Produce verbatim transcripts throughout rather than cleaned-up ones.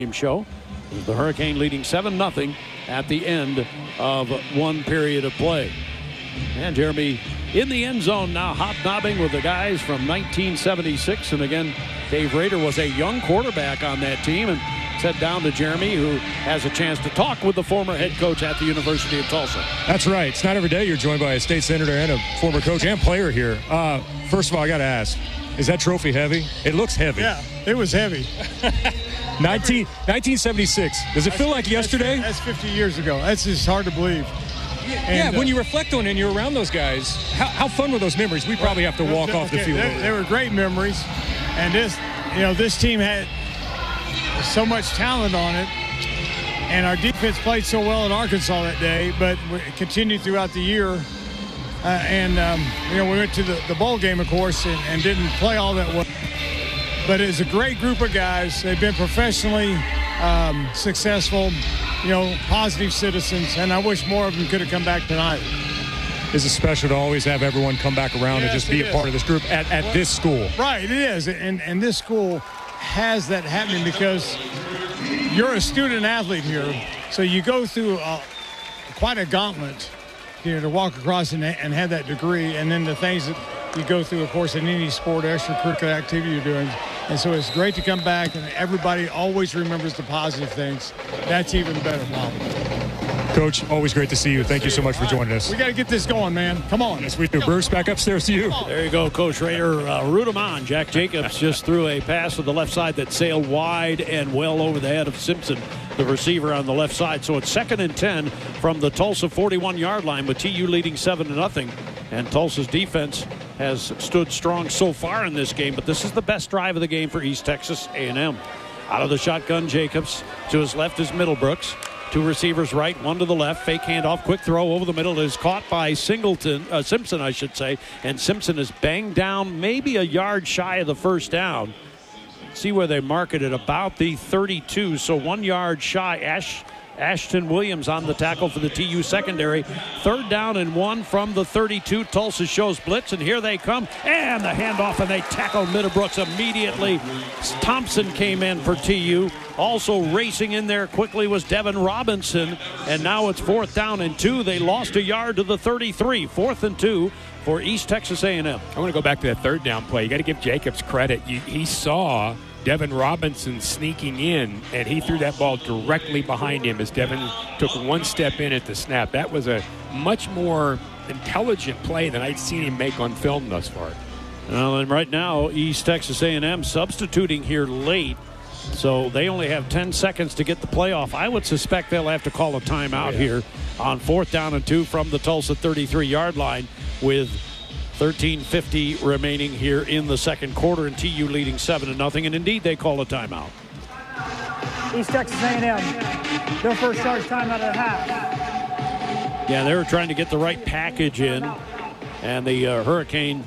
show. The Hurricane leading seven nothing at the end of one period of play. And Jeremy in the end zone now, hobnobbing with the guys from nineteen seventy-six. And again, Dave Rader was a young quarterback on that team. And said down to Jeremy, who has a chance to talk with the former head coach at the University of Tulsa. That's right. It's not every day you're joined by a state senator and a former coach and player here. Uh, first of all, I got to ask, is that trophy heavy? It looks heavy. Yeah, it was heavy. nineteen, nineteen seventy-six. Does it feel like yesterday? That's fifty years ago. That's just hard to believe. Yeah, and, when uh, you reflect on it and you're around those guys, how, how fun were those memories? We probably have to walk okay, off the field. They, they were great memories. And this, you know, this team had so much talent on it. And our defense played so well in Arkansas that day, but we continued throughout the year. Uh, and, um, you know, we went to the, the bowl game, of course, and, and didn't play all that well. But it's a great group of guys. They've been professionally um, successful, you know, positive citizens, and I wish more of them could have come back tonight. Is it special to always have everyone come back around yes, and just be a is. part of this group at, at well, this school? Right, it is. And, and this school has that happening because you're a student athlete here, so you go through a, quite a gauntlet, you know, to walk across and, and have that degree, and then the things that you go through, of course, in any sport, extracurricular activity you're doing. And so it's great to come back, and everybody always remembers the positive things. That's even better, Bob. Coach, always great to see you. Thank you so much for joining us. We got to get this going, man. Come on. Yes, we do. Bruce, back upstairs to you. There you go, Coach Rader. Uh, root him on. Jack Jacobs just threw a pass to the left side that sailed wide and well over the head of Simpson, the receiver on the left side. So it's second and ten from the Tulsa forty-one-yard line with T U leading seven to nothing. And Tulsa's defense has stood strong so far in this game, but this is the best drive of the game for East Texas A and M. Out of the shotgun, Jacobs. To his left is Middlebrooks. Two receivers right, one to the left. Fake handoff, quick throw over the middle is caught by Singleton, uh, Simpson, I should say. And Simpson is banged down maybe a yard shy of the first down. See where they mark it at about the thirty-two, so one yard shy. Ash, Ashton Williams on the tackle for the T U secondary. Third down and one from the thirty-two. Tulsa shows blitz, and here they come. And the handoff, and they tackle Middlebrooks immediately. Thompson came in for T U. Also racing in there quickly was Devin Robinson. And now it's fourth down and two. They lost a yard to the thirty-three. Fourth and two for East Texas A and M. I want to go back to that third down play. You got to give Jacobs credit. You, he saw Devin Robinson sneaking in, and he threw that ball directly behind him as Devin took one step in at the snap. That was a much more intelligent play than I'd seen him make on film thus far. Well, and right now, East Texas A and M substituting here late, so they only have ten seconds to get the play off. I would suspect they'll have to call a timeout yeah. here on fourth down and two from the Tulsa thirty-three-yard line with thirteen fifty remaining here in the second quarter, and T U leading seven to nothing. And indeed, they call a timeout. East Texas A and M, their first charge timeout of the half. Yeah, they were trying to get the right package in, and the uh, Hurricane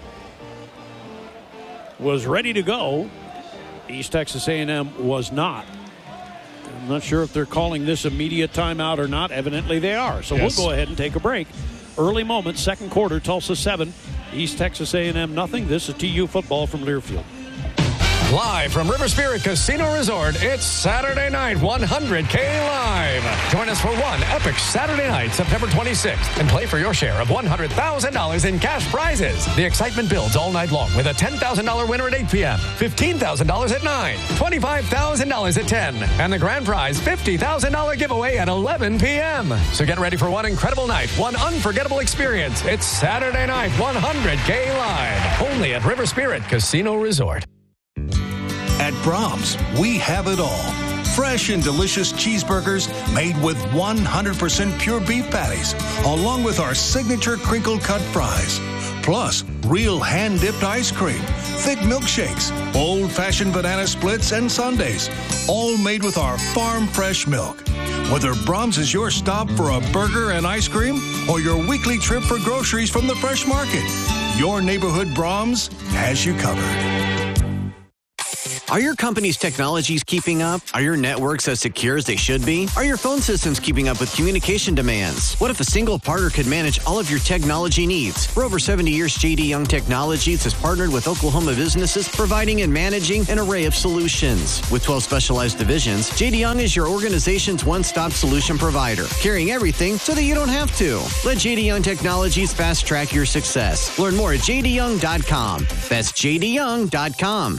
was ready to go. East Texas A and M was not. I'm not sure if they're calling this immediate timeout or not. Evidently, they are. So yes. We'll go ahead and take a break. Early moments, second quarter, Tulsa seven, East Texas A and M nothing. This is T U football from Learfield. Live from River Spirit Casino Resort, it's Saturday night one hundred K Live. Join us for one epic Saturday night, September twenty-sixth, and play for your share of one hundred thousand dollars in cash prizes. The excitement builds all night long with a ten thousand dollars winner at eight p.m., fifteen thousand dollars at nine, twenty-five thousand dollars at ten, and the grand prize fifty thousand dollars giveaway at eleven p.m. So get ready for one incredible night, one unforgettable experience. It's Saturday night one hundred K Live, only at River Spirit Casino Resort. At Brahms, we have it all. Fresh and delicious cheeseburgers made with one hundred percent pure beef patties, along with our signature crinkle cut fries. Plus, real hand-dipped ice cream, thick milkshakes, old-fashioned banana splits, and sundaes, all made with our farm-fresh milk. Whether Brahms is your stop for a burger and ice cream or your weekly trip for groceries from the fresh market, your neighborhood Brahms has you covered. Are your company's technologies keeping up? Are your networks as secure as they should be? Are your phone systems keeping up with communication demands? What if a single partner could manage all of your technology needs? For over seventy years, J D Young Technologies has partnered with Oklahoma businesses, providing and managing an array of solutions. With twelve specialized divisions, J D Young is your organization's one-stop solution provider, carrying everything so that you don't have to. Let J D Young Technologies fast-track your success. Learn more at j d young dot com. That's j d young dot com.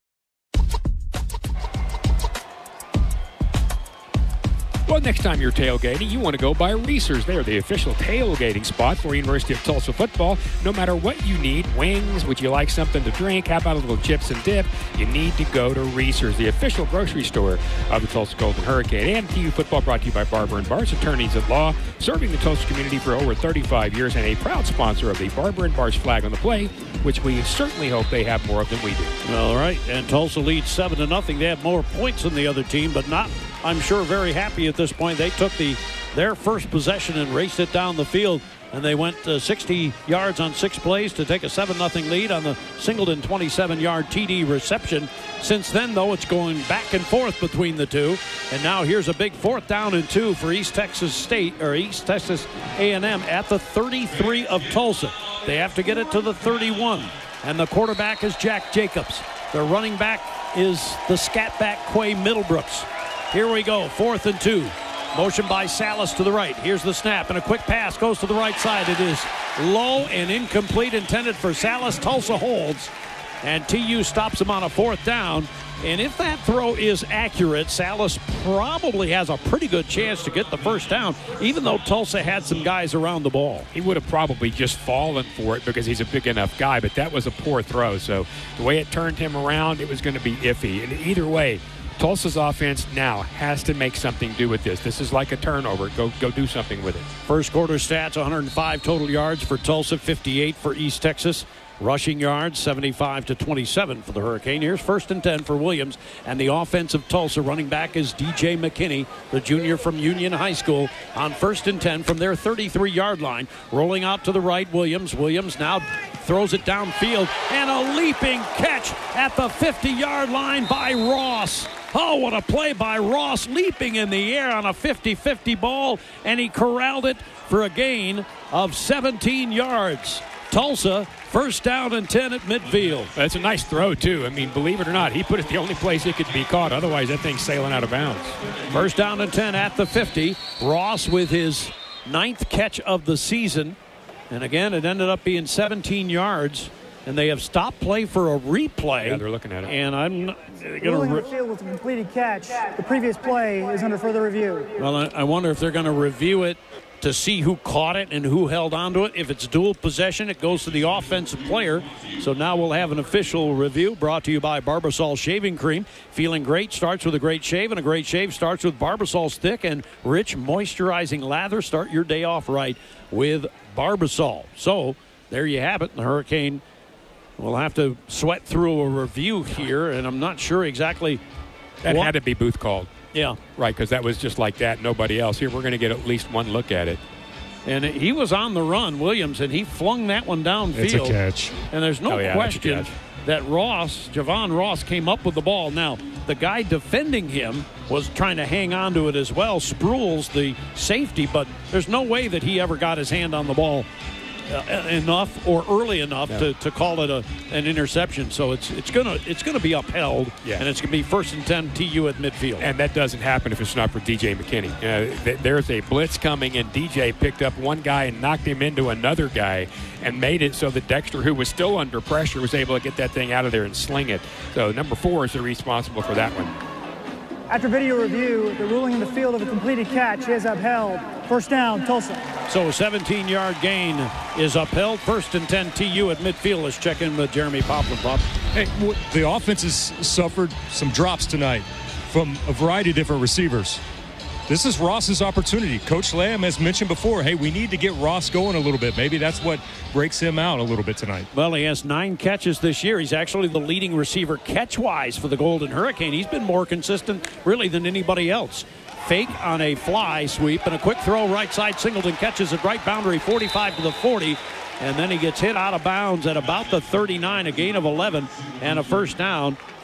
Well, next time you're tailgating, you want to go by Reese's. They're the official tailgating spot for University of Tulsa football. No matter what you need, wings, would you like something to drink, how about a little chips and dip, you need to go to Reese's, the official grocery store of the Tulsa Golden Hurricane. And T U football brought to you by Barber and Bars, attorneys at law, serving the Tulsa community for over thirty-five years, and a proud sponsor of the Barber and Bars flag on the play, which we certainly hope they have more of than we do. All right, and Tulsa leads seven to nothing. They have more points than the other team, but not, I'm sure, very happy at this point. They took the their first possession and raced it down the field, and they went uh, sixty yards on six plays to take a seven nothing lead on the Singleton twenty-seven yard T D reception. Since then, though, it's going back and forth between the two, and now here's a big fourth down and two for East Texas State, or East Texas A and M at the thirty-three of Tulsa. They have to get it to the thirty-one, and the quarterback is Jack Jacobs. The running back is the scat back Quay Middlebrooks. Here we go, fourth and two. Motion by Salas to the right. Here's the snap, and a quick pass goes to the right side. It is low and incomplete, intended for Salas. Tulsa holds, and T U stops him on a fourth down. And if that throw is accurate, Salas probably has a pretty good chance to get the first down, even though Tulsa had some guys around the ball. He would have probably just fallen for it because he's a big enough guy, but that was a poor throw. So the way it turned him around, it was going to be iffy. And either way, Tulsa's offense now has to make something do with this. This is like a turnover. Go go do something with it. First quarter stats, one hundred five total yards for Tulsa, fifty-eight for East Texas. Rushing yards, seventy-five to twenty-seven for the Hurricane. Here's first and ten for Williams. And the offensive Tulsa running back is D J McKinney, the junior from Union High School, on first and ten from their thirty-three yard line. Rolling out to the right, Williams. Williams now throws it downfield. And a leaping catch at the fifty yard line by Ross. Oh, what a play by Ross, leaping in the air on a fifty fifty ball, and he corralled it for a gain of seventeen yards. Tulsa, first down and ten at midfield. That's a nice throw, too. I mean, believe it or not, he put it the only place it could be caught. Otherwise, that thing's sailing out of bounds. First down and ten at the fifty. Ross with his ninth catch of the season. And again, it ended up being seventeen yards. And they have stopped play for a replay. Yeah, they're looking at it. And I'm not going to. Ruling on the field with a completed catch. The previous play is under further review. Well, I, I wonder if they're going to review it to see who caught it and who held onto it. If it's dual possession, it goes to the offensive player. So now we'll have an official review brought to you by Barbasol Shaving Cream. Feeling great starts with a great shave, and a great shave starts with Barbasol's thick and rich moisturizing lather. Start your day off right with Barbasol. So there you have it. The Hurricane will have to sweat through a review here, and I'm not sure exactly. That what. had to be Booth called. Yeah. Right, because that was just like that, nobody else. Here, we're going to get at least one look at it. And he was on the run, Williams, and he flung that one downfield. It's a catch. And there's no oh, yeah, question that Ross, Javon Ross, came up with the ball. Now, the guy defending him was trying to hang on to it as well. Sprules, the safety, but there's no way that he ever got his hand on the ball Uh, enough or early enough yeah. to, to call it a an interception. So it's it's gonna it's gonna be upheld, yeah. and it's gonna be first and ten T U at midfield. And that doesn't happen if it's not for D J McKinney. Uh, th- there's a blitz coming, and D J picked up one guy and knocked him into another guy, and made it so that Dexter, who was still under pressure, was able to get that thing out of there and sling it. So number four is the responsible for that one. After video review, the ruling in the field of a completed catch is upheld. First down, Tulsa. So a seventeen yard gain is upheld. First and ten T U at midfield. Let's check in with Jeremy Poplin. Pop. Hey, the offense has suffered some drops tonight from a variety of different receivers. This is Ross's opportunity. Coach Lamb has mentioned before, hey, we need to get Ross going a little bit. Maybe that's what breaks him out a little bit tonight. Well, he has nine catches this year. He's actually the leading receiver catch-wise for the Golden Hurricane. He's been more consistent, really, than anybody else. Fake on a fly sweep and a quick throw right side. Singleton catches at right boundary, forty-five to the forty. And then he gets hit out of bounds at about the thirty-nine, a gain of eleven, and a first down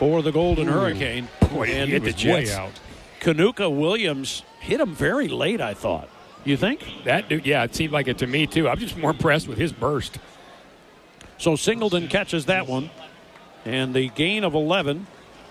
for the Golden Ooh. Hurricane. Boy, and he hit the Jets. Way out. Kanuka Williams hit him very late, I thought. You think? That dude, yeah, it seemed like it to me, too. I'm just more impressed with his burst. So Singleton catches that one. And the gain of eleven.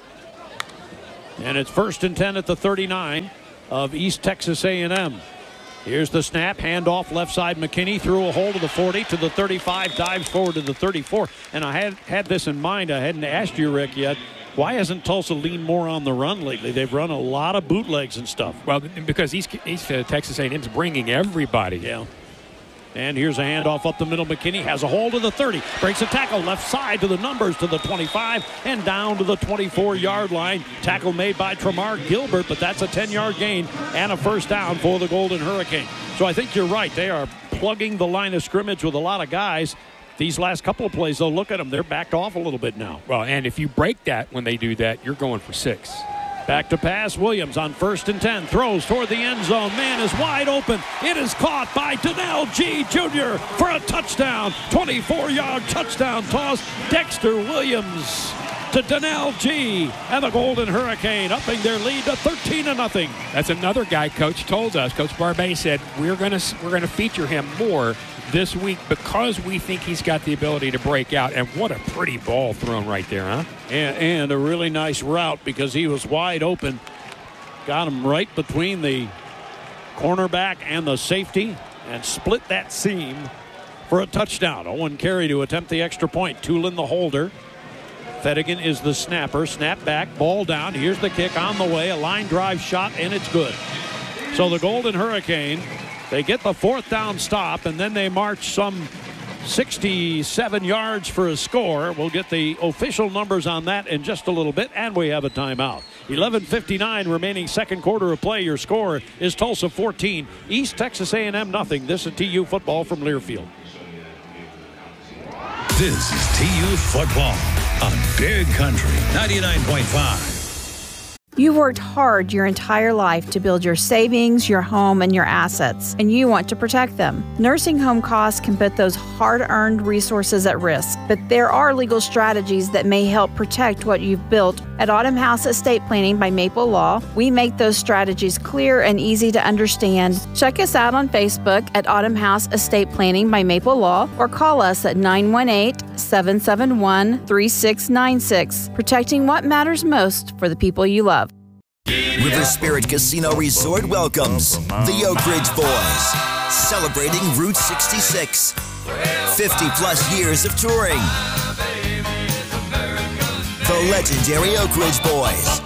And it's first and ten at the thirty-nine of East Texas A and M. Here's the snap, handoff left side. McKinney threw a hole to the forty, to the thirty-five, dives forward to the thirty-four. And I had had this in mind. I hadn't asked you, Rick, yet. Why hasn't Tulsa leaned more on the run lately? They've run a lot of bootlegs and stuff. Well, because East, East uh, Texas A and M's bringing everybody. Yeah. And here's a handoff up the middle. McKinney has a hole to the thirty. Breaks a tackle left side to the numbers to the twenty-five and down to the twenty-four-yard line. Tackle made by Tramar Gilbert, but that's a ten-yard gain and a first down for the Golden Hurricane. So I think you're right. They are plugging the line of scrimmage with a lot of guys. These last couple of plays, though, look at them. They're backed off a little bit now. Well, and if you break that when they do that, you're going for six. Back to pass. Williams on first and ten. Throws toward the end zone. Man is wide open. It is caught by Donnell G. Junior for a touchdown. twenty-four-yard touchdown toss. Dexter Williams to Donnell G. And the Golden Hurricane upping their lead to thirteen to nothing. That's another guy Coach told us. Coach Barbay said we're going to we're going to feature him more this week because we think he's got the ability to break out. And what a pretty ball thrown right there, huh? And, and a really nice route because he was wide open. Got him right between the cornerback and the safety and split that seam for a touchdown. Owen Carey to attempt the extra point. Tulin the holder. Fettigan is the snapper. Snap back, ball down. Here's the kick on the way. A line drive shot, and it's good. So the Golden Hurricane, they get the fourth down stop, and then they march some sixty-seven yards for a score. We'll get the official numbers on that in just a little bit, and we have a timeout. eleven fifty-nine remaining second quarter of play. Your score is Tulsa fourteen, East Texas A and M nothing. This is T U football from Learfield. This is T U football on Big Country ninety-nine point five. You've worked hard your entire life to build your savings, your home, and your assets, and you want to protect them. Nursing home costs can put those hard-earned resources at risk, but there are legal strategies that may help protect what you've built. At Autumn House Estate Planning by Maple Law, we make those strategies clear and easy to understand. Check us out on Facebook at Autumn House Estate Planning by Maple Law or call us at nine one eight, seven seven one, three six nine six. Protecting what matters most for the people you love. River Spirit Casino Resort welcomes the Oak Ridge Boys, celebrating Route sixty-six. fifty plus years of touring. The legendary Oak Ridge Boys.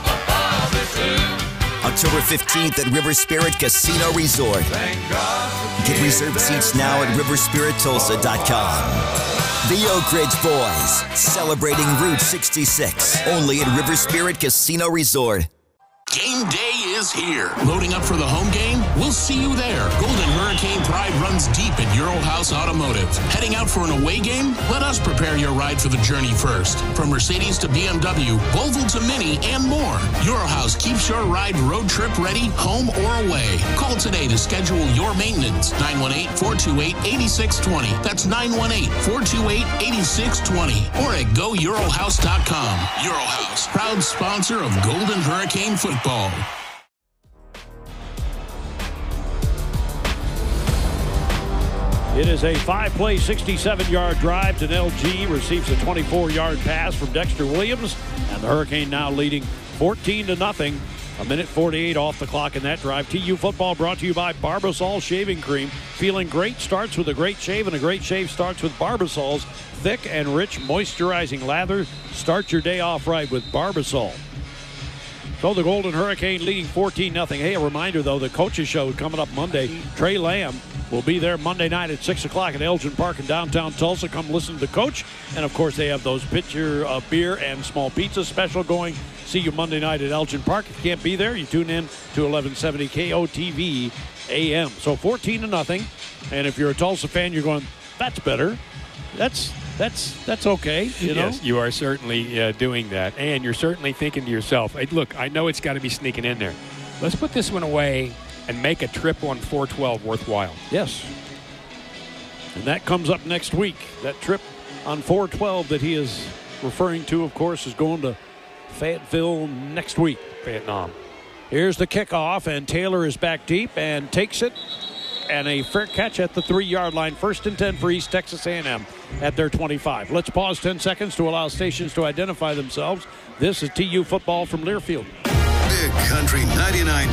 October fifteenth at River Spirit Casino Resort. Get reserved seats now at river spirit tulsa dot com. The Oak Ridge Boys, celebrating Route sixty-six, only at River Spirit Casino Resort. Game day is here. Loading up for the home game? We'll see you there. Golden Hurricane pride runs deep at Euro House Automotive. Heading out for an away game? Let us prepare your ride for the journey first. From Mercedes to B M W, Volvo to Mini, and more. Euro House keeps your ride road trip ready, home or away. Call today to schedule your maintenance. nine one eight, four two eight, eight six two zero. That's nine one eight, four two eight, eight six two zero. Or at go euro house dot com. Euro House, proud sponsor of Golden Hurricane football. Ball. It is a five-play, sixty-seven-yard drive. Donnell G receives a twenty-four-yard pass from Dexter Williams, and the Hurricane now leading fourteen to nothing. A minute forty-eight off the clock in that drive. T U football brought to you by Barbasol Shaving Cream. Feeling great starts with a great shave, and a great shave starts with Barbasol's thick and rich moisturizing lather. Start your day off right with Barbasol. So the Golden Hurricane leading fourteen nothing. Hey, a reminder, though, the coaches show coming up Monday. Trey Lamb will be there Monday night at six o'clock at Elgin Park in downtown Tulsa. Come listen to the coach. And, of course, they have those pitcher of beer and small pizza special going. See you Monday night at Elgin Park. If you can't be there, you tune in to eleven seventy K O T V A M. So fourteen to nothing. And if you're a Tulsa fan, you're going, that's better. That's that's that's okay, you know? Yes, you are certainly uh, doing that. And you're certainly thinking to yourself, hey, look, I know it's got to be sneaking in there. Let's put this one away and make a trip on four twelve worthwhile. Yes. And that comes up next week. That trip on four twelve that he is referring to, of course, is going to Fayetteville next week. Vietnam. Here's the kickoff, and Taylor is back deep and takes it. And a fair catch at the three-yard line. First and ten for East Texas A and M at their twenty-five. Let's pause ten seconds to allow stations to identify themselves. This is T U football from Learfield. Big Country ninety-nine